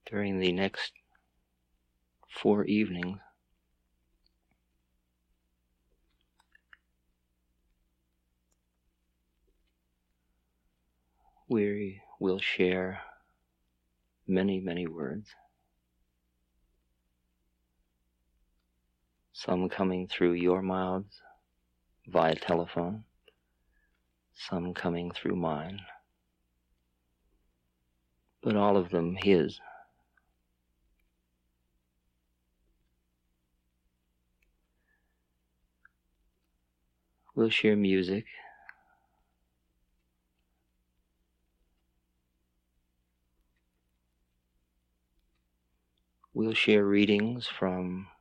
during the next 4 evenings. We will share many, many words. Some coming through your mouths via telephone, some coming through mine, but all of them his. We'll share music. We'll share readings from